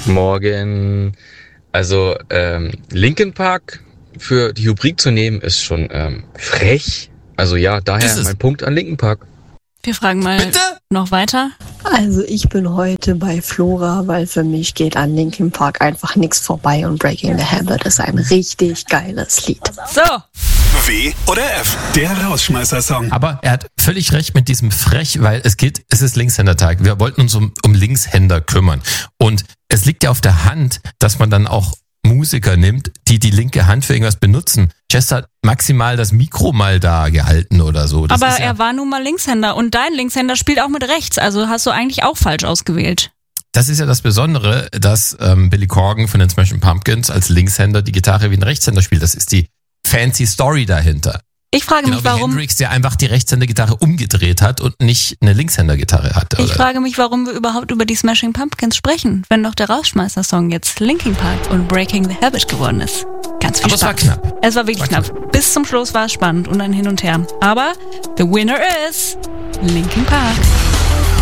Morgen. Also, Linkin Park für die Rubrik zu nehmen, ist schon frech. Also ja, daher mein Punkt an Linkin Park. Wir fragen mal noch weiter. Also ich bin heute bei Flora, weil für mich geht an Linkin Park einfach nichts vorbei und Breaking the Habit ist ein richtig geiles Lied. So. W oder F, der Rausschmeißer-Song. Aber er hat völlig recht mit diesem Frech, weil es ist Linkshänder-Tag. Wir wollten uns um Linkshänder kümmern. Und es liegt ja auf der Hand, dass man dann auch Musiker nimmt, die linke Hand für irgendwas benutzen. Chester hat maximal das Mikro mal da gehalten oder so. Aber er war nun mal Linkshänder und dein Linkshänder spielt auch mit rechts, also hast du eigentlich auch falsch ausgewählt. Das ist ja das Besondere, dass Billy Corgan von den Smashing Pumpkins als Linkshänder die Gitarre wie ein Rechtshänder spielt. Das ist die fancy Story dahinter. Ich frage mich, warum Hendrix, der einfach die Rechtshänder-Gitarre umgedreht hat und nicht eine Linkshänder-Gitarre hatte. Ich frage mich, warum wir überhaupt über die Smashing Pumpkins sprechen, wenn doch der Rausschmeißer-Song jetzt Linkin Park und Breaking the Habit geworden ist. Ganz viel Spaß. Aber es war knapp. Es war wirklich knapp. Bis zum Schluss war es spannend und ein Hin und Her. Aber the winner is Linkin Park.